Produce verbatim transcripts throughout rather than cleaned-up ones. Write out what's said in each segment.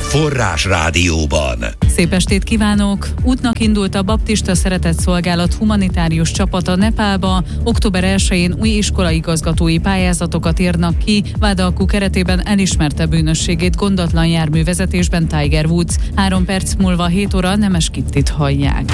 Forrás Rádióban. Szép estét kívánok! Útnak indult a Baptista Szeretetszolgálat humanitárius csapata Nepálba. október elsején új iskolaigazgatói pályázatokat írnak ki. Vádalkú keretében elismerte bűnösségét gondatlan járművezetésben Tiger Woods. Három perc múlva hét óra Nemes Kittit hallják.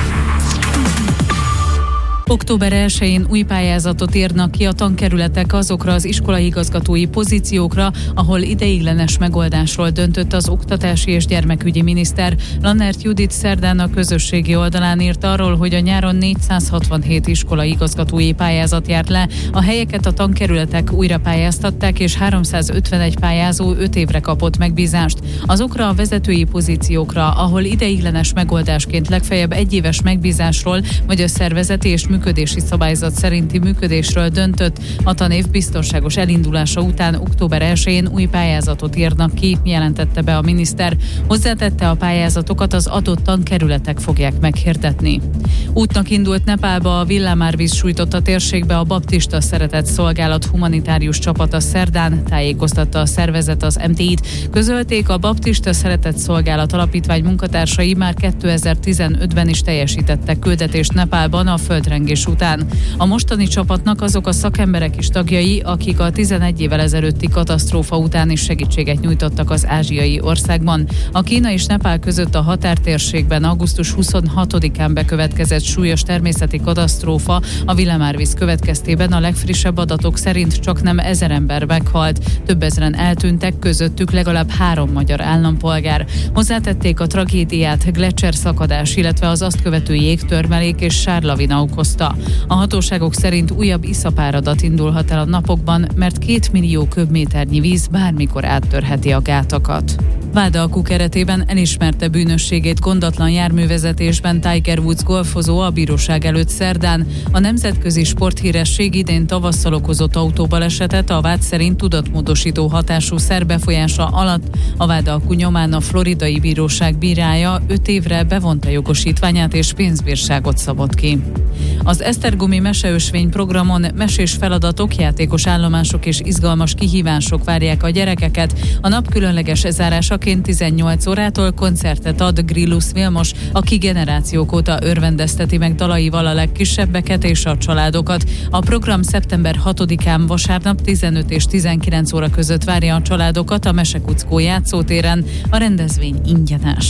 október elsején új pályázatot írnak ki a tankerületek azokra az iskolaigazgatói pozíciókra, ahol ideiglenes megoldásról döntött az oktatási és gyermekügyi miniszter. Lannert Judit szerdán a közösségi oldalán írt arról, hogy a nyáron négyszázhatvanhét iskolaigazgatói pályázat járt le. A helyeket a tankerületek újra pályáztatták, és háromszázötvenegy pályázó öt évre kapott megbízást. Azokra a vezetői pozíciókra, ahol ideiglenes megoldásként legfeljebb egyéves megbízásról vagy a szervezeti és működési szabályzat szerinti működésről döntött. A tanév biztonságos elindulása után október elsején új pályázatot írnak ki, jelentette be a miniszter. Hozzátette, a pályázatokat az adott tankerületek fogják meghirdetni. Útnak indult Nepálba a villámárvíz sújtotta térségbe a Baptista Szeretetszolgálat humanitárius csapata szerdán, tájékoztatta a szervezet az em té í-t. Közölték, a Baptista Szeretetszolgálat alapítvány munkatársai már kétezer-tizenötben is teljesítettek küldetést Nepálban a földrengés után. A mostani csapatnak azok a szakemberek is tagjai, akik a tizenegy évvel ezelőtti katasztrófa után is segítséget nyújtottak az ázsiai országban. A Kína és Nepál között a határtérségben augusztus huszonhatodikán bekövetkezett súlyos természeti katasztrófa, a villámárvíz következtében a legfrissebb adatok szerint csaknem ezer ember meghalt, több ezren eltűntek, közöttük legalább három magyar állampolgár. Hozzátették, a tragédiát gleccserszakadás, illetve az azt követő jégtörmelék és sárlavina okozta. A hatóságok szerint újabb iszapáradat indulhat el a napokban, mert két millió köbméternyi víz bármikor áttörheti a gátakat. Vádalkú keretében elismerte bűnösségét gondatlan járművezetésben Tiger Woods golfozó a bíróság előtt szerdán. A nemzetközi sporthíresség idén tavasszal okozott autóbalesetet a vád szerint tudatmódosító hatású szer befolyása alatt. A vádalkú nyomán a floridai bíróság bírája öt évre bevonta jogosítványát és pénzbírságot szabott ki. Az Esztergomi Meseösvény programon mesés feladatok, játékos állomások és izgalmas kihívások várják a gyerekeket. A nap különleges zárásaként tizennyolc órától koncertet ad Grillus Vilmos, aki generációk óta örvendezteti meg dalaival a legkisebbeket és a családokat. A program szeptember hatodikán vasárnap tizenöt és tizenkilenc óra között várja a családokat a Mesekuckó játszótéren. A rendezvény ingyenes.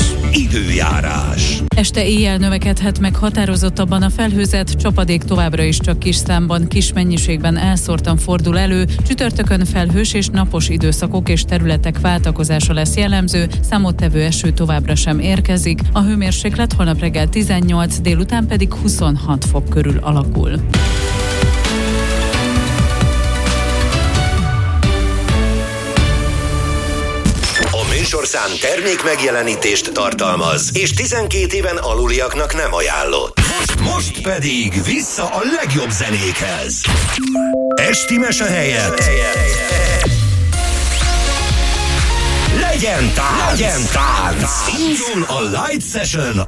Időjárás. Este éjjel növekedhet meg határozottabban a felhőzet, csapadék továbbra is csak kis számban, kis mennyiségben elszórtan fordul elő. Csütörtökön felhős és napos időszakok és területek váltakozása lesz jellemző, számottevő eső továbbra sem érkezik. A hőmérséklet holnap reggel tizennyolc, délután pedig huszonhat fok körül alakul. Műsorszám termék megjelenítést tartalmaz, és tizenkét éven aluliaknak nem ajánlott. Most pedig vissza a legjobb zenékhez. Esti mese helyett legyen tánc! Legyen tánc! Indul a Light Session